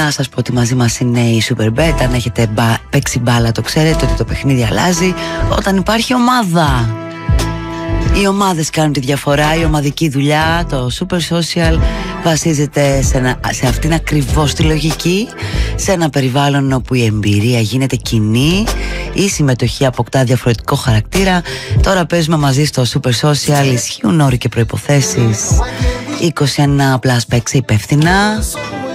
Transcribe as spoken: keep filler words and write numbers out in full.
Να σας πω ότι μαζί μας είναι η Superbet. Αν έχετε μπα, παίξει μπάλα, το ξέρετε ότι το παιχνίδι αλλάζει όταν υπάρχει ομάδα. Οι ομάδες κάνουν τη διαφορά, η ομαδική δουλειά, το Super Social βασίζεται σε, ένα, σε αυτήν ακριβώς τη λογική, σε ένα περιβάλλον όπου η εμπειρία γίνεται κοινή, η συμμετοχή αποκτά διαφορετικό χαρακτήρα. Τώρα παίζουμε μαζί στο Super Social, ισχύουν όροι και προϋποθέσεις. είκοσι ένα πλας, παίξε υπεύθυνα.